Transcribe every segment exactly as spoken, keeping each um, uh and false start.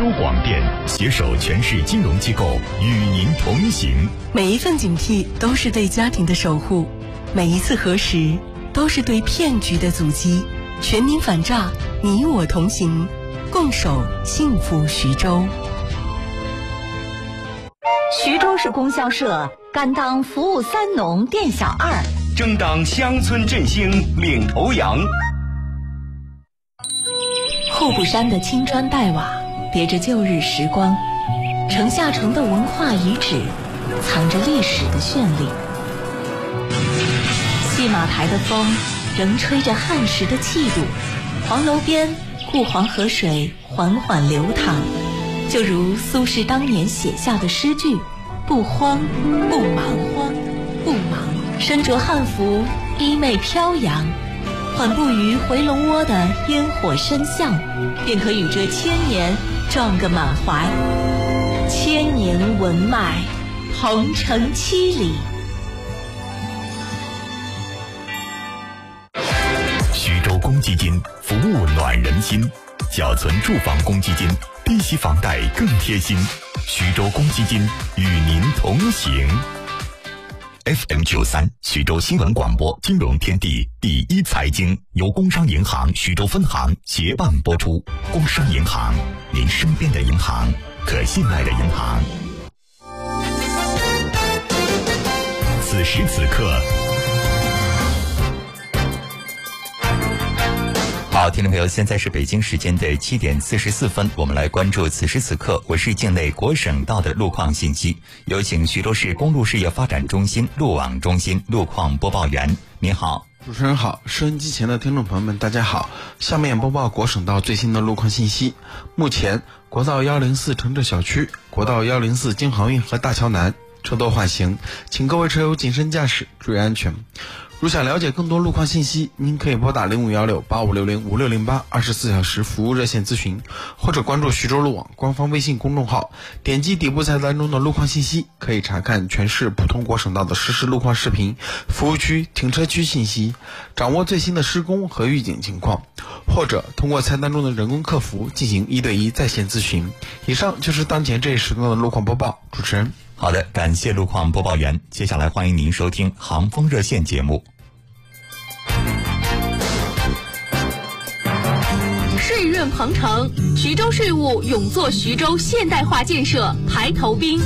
州广电携手全市金融机构与您同行。 每一份警惕都是对家庭的守护，每一次核实都是对骗局的阻击。全民反诈，你我同行，共守幸福徐州。 徐州市供销社甘当服务三农店小二， 争当乡村振兴领头羊。 户部山的青砖黛瓦别着旧日时光，城下城的文化遗址藏着历史的绚丽。戏马台的风仍吹着汉时的气度，黄楼边故黄河水缓缓流淌，就如苏轼当年写下的诗句：不慌不忙，慌不忙，身着汉服，衣袂飘扬，缓步于回龙窝的烟火深巷，便可与这千年撞个满怀。千年文脉，同城七里。 徐州公积金服务暖人心，缴存住房公积金，低息房贷更贴心。徐州公积金与您同行。F M 九三徐州新闻广播金融天地第一财经由工商银行徐州分行协办播出。工商银行，您身边的银行，可信赖的银行。此时此刻， 好，听众朋友，现在是北京时间的七点四十四分，我们来关注此时此刻我市境内国省道的路况信息。有请徐州市公路事业发展中心路网中心路况播报员。您好。 主持人好，收音机前的听众朋友们大家好，下面播报国省道最新的路况信息。目前国道一零四承浙小区、国道一零四京杭运河大桥南车多缓行，请各位车友谨慎驾驶，注意安全。如想了解更多路况信息，您可以拨打零五幺六八五六零五六零八二十四小时服务热线咨询，或者关注徐州路网官方微信公众号，点击底部菜单中的路况信息，可以查看全市普通国省道的实时路况视频、服务区、停车区信息，掌握最新的施工和预警情况，或者通过菜单中的人工客服进行一对一在线咨询。以上就是当前这一时段的路况播报。主持人， 好的，感谢路况播报员。接下来欢迎您收听航风热线节目。 税润鹏程，徐州税务勇做徐州现代化建设排头兵。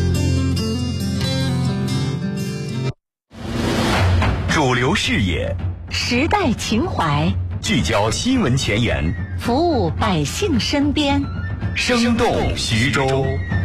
主流视野， 时代情怀， 聚焦新闻前沿， 服务百姓身边， 生动徐州。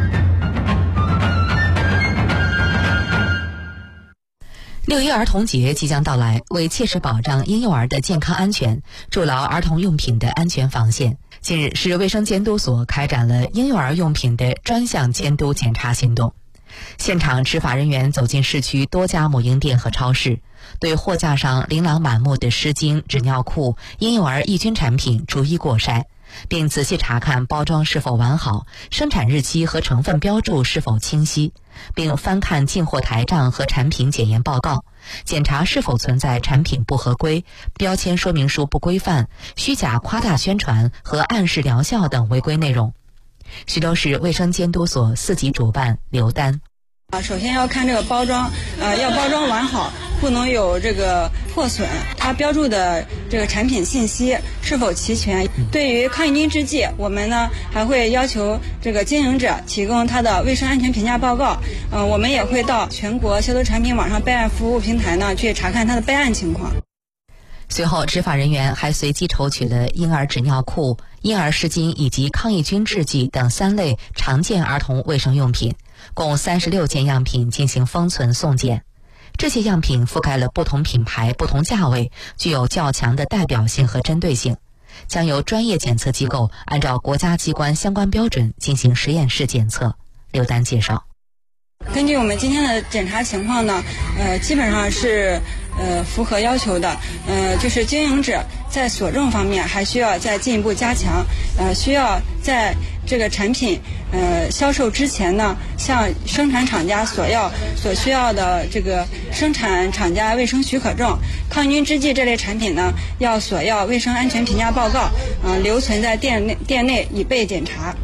六一儿童节即将到来，为切实保障婴幼儿的健康安全，筑牢儿童用品的安全防线，近日市卫生监督所开展了婴幼儿用品的专项监督检查行动。现场执法人员走进市区多家母婴店和超市，对货架上琳琅满目的湿巾、纸尿裤、婴幼儿抑菌产品逐一过筛，并仔细查看包装是否完好，生产日期和成分标注是否清晰，并翻看进货台账和产品检验报告，检查是否存在产品不合规、标签说明书不规范、虚假夸大宣传和暗示疗效等违规内容。徐州市卫生监督所四级主办刘丹。 啊，首先要看这个包装，呃，要包装完好，不能有这个破损。它标注的这个产品信息是否齐全？对于抗抑菌制剂，我们呢还会要求这个经营者提供他的卫生安全评价报告。嗯、呃，我们也会到全国消毒产品网上备案服务平台呢去查看它的备案情况。 随后，执法人员还随机抽取了婴儿纸尿裤、婴儿湿巾以及抗抑菌制剂等三类常见儿童卫生用品，共三十六件样品进行封存送检。这些样品覆盖了不同品牌、不同价位，具有较强的代表性和针对性，将由专业检测机构按照国家机关相关标准进行实验室检测。刘丹介绍。 根据我们今天的检查情况呢，呃，基本上是呃符合要求的。呃，就是经营者在锁证方面还需要再进一步加强，呃，需要在这个产品呃销售之前呢，向生产厂家索要所需要的这个生产厂家卫生许可证。抗抑菌制剂这类产品呢，要索要卫生安全评价报告，呃，留存在店内店内以备检查。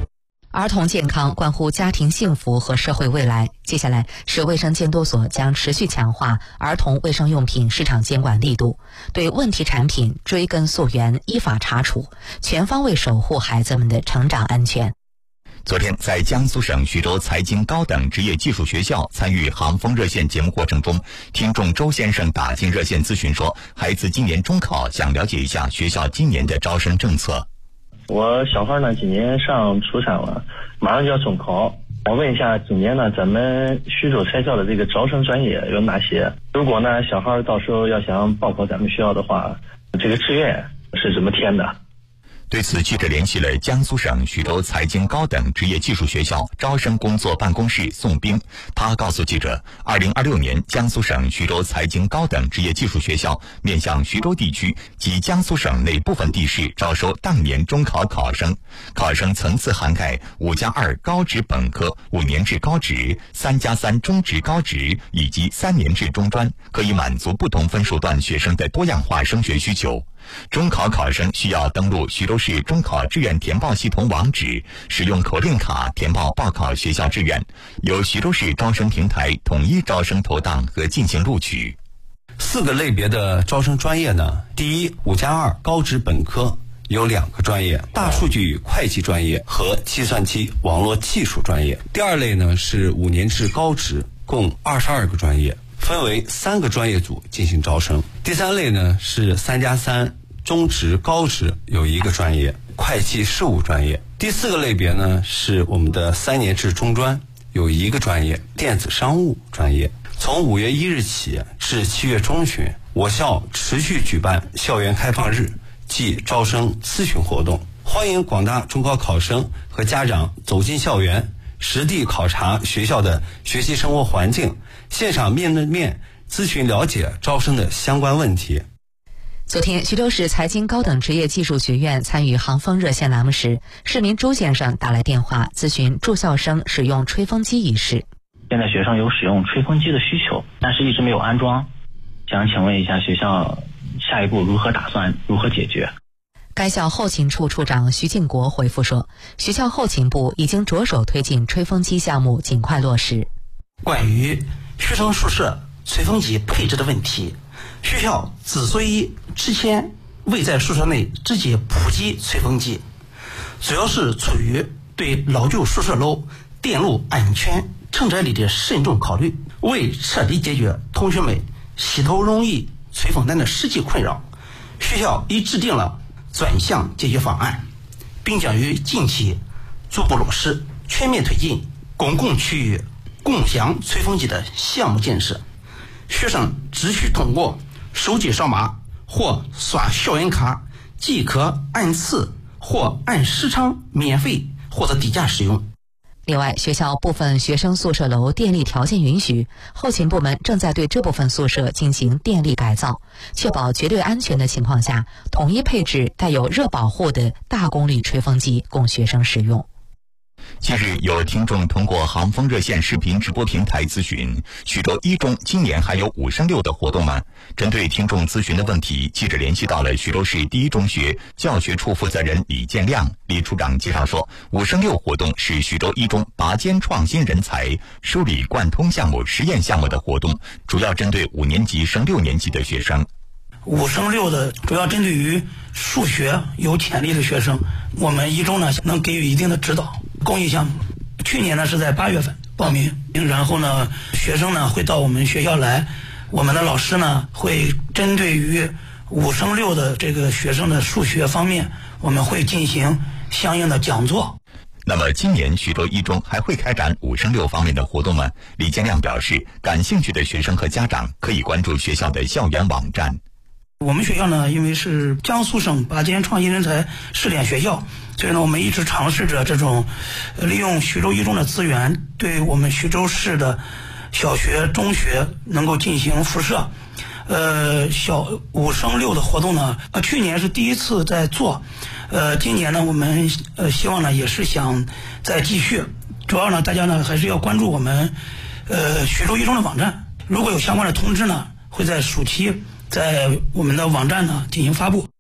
儿童健康关乎家庭幸福和社会未来。接下来，市卫生监督所将持续强化儿童卫生用品市场监管力度，对问题产品追根溯源，依法查处，全方位守护孩子们的成长安全。 昨天，在江苏省徐州财经高等职业技术学校参与航风热线节目过程中，听众周先生打进热线咨询说，孩子今年中考，想了解一下学校今年的招生政策。 我小孩呢，今年上初三了，马上就要中考。我问一下，今年呢，咱们徐州财校的这个招生专业有哪些？如果呢，小孩到时候要想报考咱们学校的话，这个志愿是怎么填的？ 对此，记者联系了江苏省徐州财经高等职业技术学校招生工作办公室宋兵，他告诉记者，二零二六年江苏省徐州财经高等职业技术学校面向徐州地区及江苏省内部分地市招收当年中考考生，考生层次涵盖五加二高职本科、五年制高职、三加三中职高职以及三年制中专，可以满足不同分数段学生的多样化升学需求。中考考生需要登录徐州市中考志愿填报系统网址，使用口令卡填报报考学校志愿，由徐州市招生平台统一招生投档和进行录取。 四个类别的招生专业呢，第一，五加二高职本科有两个专业，大数据会计专业和计算机网络技术专业。第二类呢是五年制高职，共二十二个专业，分为三个专业组进行招生。第三类呢是三加三中职高职，有一个专业，会计事务专业。第四个类别呢是我们的三年制中专，有一个专业，电子商务专业。从五月一日起至七月中旬，我校持续举办校园开放日暨招生咨询活动，欢迎广大中考考生和家长走进校园，实地考察学校的学习生活环境，现场面对面咨询了解招生的相关问题。 昨天，徐州市财经高等职业技术学院参与航风热线栏目时，市民朱先生打来电话咨询住校生使用吹风机一事。 现在学生有使用吹风机的需求，但是一直没有安装，想请问一下学校下一步如何打算，如何解决？ 该校后勤处处长徐敬国回复说，学校后勤部已经着手推进吹风机项目，尽快落实。 关于学生宿舍吹风机配置的问题，学校之所以之前未在宿舍内直接普及吹风机，主要是出于对老旧宿舍楼电路安全承载力的慎重考虑。为彻底解决同学们洗头容易吹风单的实际困扰，学校已制定了专项解决方案，并将于近期逐步落实，全面推进公共区域共享吹风机的项目建设。学生只需通过手机扫码或刷校园卡，即可按次或按时长免费或者低价使用。 另外，学校部分学生宿舍楼电力条件允许，后勤部门正在对这部分宿舍进行电力改造，确保绝对安全的情况下，统一配置带有热保护的大功率吹风机供学生使用。 近日，有听众通过航风热线视频直播平台咨询，徐州一中今年还有五升六的活动吗？针对听众咨询的问题，记者联系到了徐州市第一中学教学处负责人李建亮。李处长介绍说，五升六活动是徐州一中拔尖创新人才、梳理贯通项目实验项目的活动，主要针对五年级升六年级的学生。 五升六的主要针对于数学有潜力的学生，我们一中呢能给予一定的指导。公益项目去年呢是在八月份报名，然后呢学生呢会到我们学校来，我们的老师呢会针对于五升六的这个学生的数学方面，我们会进行相应的讲座。 那么今年徐州一中还会开展五升六方面的活动吗？李建亮表示，感兴趣的学生和家长可以关注学校的校园网站。 我们学校呢，因为是江苏省拔尖创新人才试点学校，所以呢，我们一直尝试着这种利用徐州一中的资源，对我们徐州市的小学、中学能够进行辐射。呃，小五升六的活动呢，呃，去年是第一次在做，呃，今年呢，我们呃希望呢也是想再继续。主要呢，大家呢还是要关注我们呃徐州一中的网站，如果有相关的通知呢，会在暑期在我们的网站呢进行发布。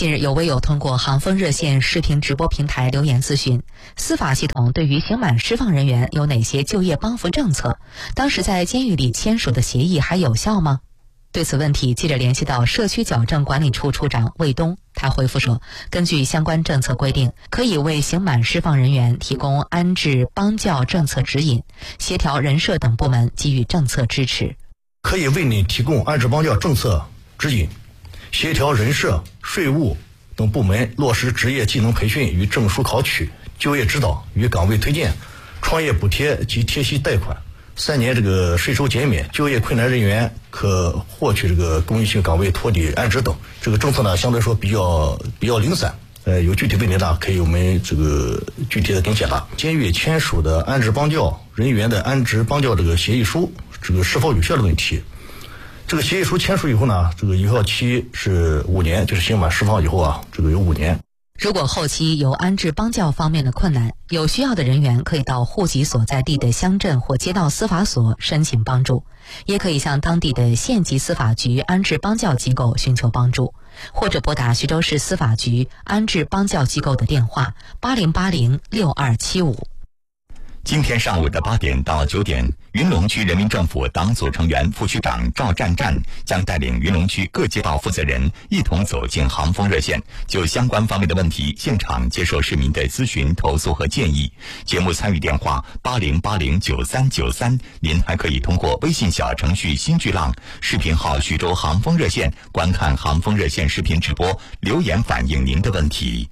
近日，有微友通过航风热线视频直播平台留言咨询，司法系统对于刑满释放人员有哪些就业帮扶政策？当时在监狱里签署的协议还有效吗？对此问题，记者联系到社区矫正管理处处长魏东，他回复说，根据相关政策规定，可以为刑满释放人员提供安置帮教政策指引，协调人社等部门给予政策支持。 可以为你提供安置帮教政策指引，协调人社、税务等部门落实职业技能培训与证书考取、就业指导与岗位推荐、创业补贴及贴息贷款、三年这个税收减免、就业困难人员可获取这个公益性岗位托底安置等。这个政策呢，相对来说比较比较零散。呃，有具体问题呢，可以我们这个具体的跟解答。监狱签署的安置帮教人员的安置帮教这个协议书，这个是否有效的问题。这个协议书签署以后呢，这个有效期是五年，就是刑满释放以后啊，这个有五年。 如果后期有安置帮教方面的困难，有需要的人员可以到户籍所在地的乡镇或街道司法所申请帮助，也可以向当地的县级司法局安置帮教机构寻求帮助，或者拨打徐州市司法局安置帮教机构的电话八零八零六二七五。 今天上午的八点到九点，云龙区人民政府党组成员、副区长赵占占将带领云龙区各街道负责人一同走进航风热线，就相关方面的问题现场接受市民的咨询、投诉和建议。节目参与电话八零八零九三九三，您还可以通过微信小程序新巨浪、视频号徐州航风热线观看航风热线视频直播，留言反映您的问题。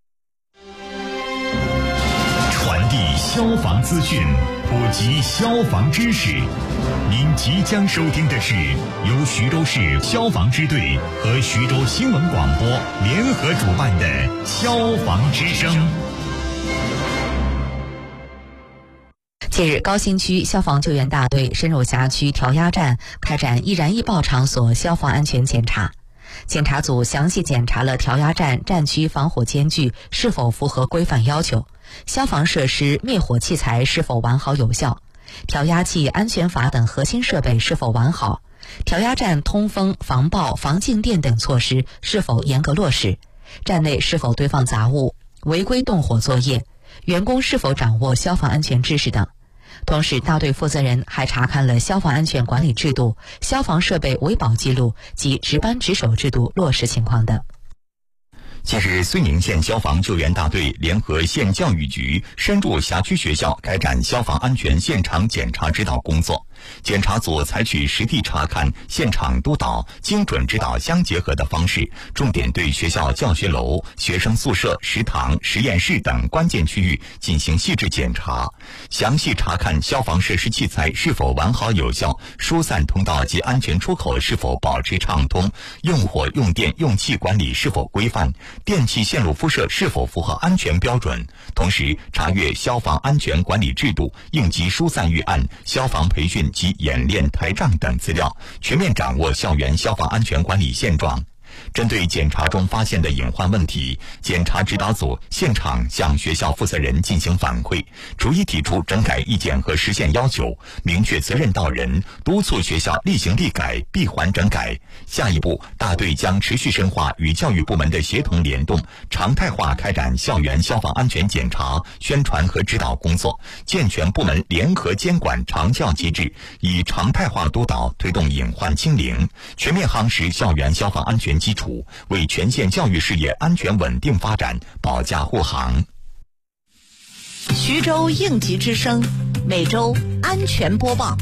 传递消防资讯，普及消防知识。您即将收听的是由徐州市消防支队和徐州新闻广播联合主办的《消防之声》。 近日，高新区消防救援大队深入辖区调压站，开展易燃易爆场所消防安全检查。检查组详细检查了调压站战区防火间距是否符合规范要求，消防设施灭火器材是否完好有效，调压器、安全阀等核心设备是否完好，调压站通风、防爆、防静电等措施是否严格落实，站内是否堆放杂物、违规动火作业，员工是否掌握消防安全知识等。同时，大队负责人还查看了消防安全管理制度、消防设备维保记录及值班值守制度落实情况等。 近日，睢宁县消防救援大队联合县教育局深入辖区学校开展消防安全现场检查指导工作。检查组采取实地查看、现场督导、精准指导相结合的方式，重点对学校教学楼、学生宿舍、食堂、实验室等关键区域进行细致检查，详细查看消防设施器材是否完好有效，疏散通道及安全出口是否保持畅通，用火、用电、用气管理是否规范，电气线路敷设是否符合安全标准。同时，查阅消防安全管理制度、应急疏散预案、消防培训及演练台账等资料，全面掌握校园消防安全管理现状。针对检查中发现的隐患问题，检查指导组现场向学校负责人进行反馈，逐一提出整改意见和实现要求，明确责任到人，督促学校立行立改，闭环整改。下一步，大队将持续深化与教育部门的协同联动，常态化开展校园消防安全检查、宣传和指导工作，健全部门联合监管长效机制，以常态化督导推动隐患清零，全面夯实校园消防安全基础，为全县教育事业安全稳定发展保驾护航。 徐州应急之声，每周安全播报。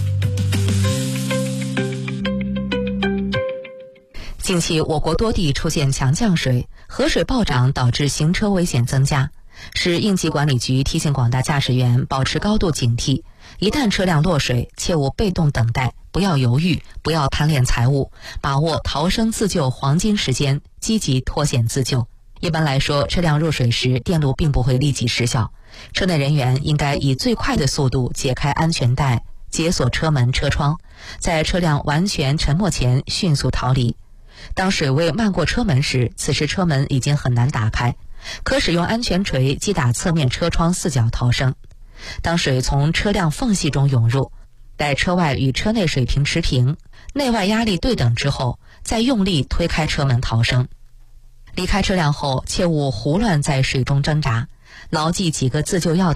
近期，我国多地出现强降水，河水暴涨导致行车危险增加，市应急管理局提醒广大驾驶员保持高度警惕，一旦车辆落水，切勿被动等待，不要犹豫，不要贪恋财物，把握逃生自救黄金时间，积极脱险自救。一般来说，车辆入水时，电路并不会立即失效，车内人员应该以最快的速度解开安全带，解锁车门、车窗，在车辆完全沉没前迅速逃离。当水位漫过车门时，此时车门已经很难打开，可使用安全锤击打侧面车窗四角逃生。当水从车辆缝隙中涌入，待车外与车内水平持平，内外压力对等之后，再用力推开车门逃生。 离开车辆后，切勿胡乱在水中挣扎，牢记几个自救要点。